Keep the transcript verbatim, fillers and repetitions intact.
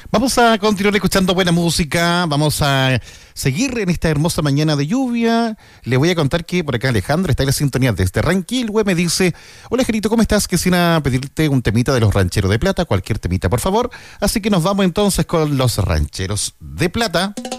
Vamos a continuar escuchando buena música, vamos a seguir en esta hermosa mañana de lluvia. Le voy a contar que por acá Alejandro está en la sintonía desde Ranquilhue, me dice: hola Gerito, ¿cómo estás? Quisiera pedirte un temita de los Rancheros de Plata, cualquier temita por favor. Así que nos vamos entonces con los Rancheros de Plata.